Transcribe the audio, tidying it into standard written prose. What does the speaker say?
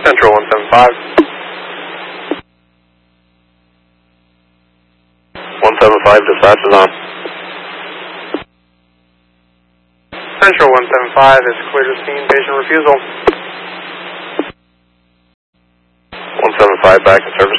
Central 175. 175, dispatch is on. Central 175 is clear to scene, patient refusal. 175 back in service.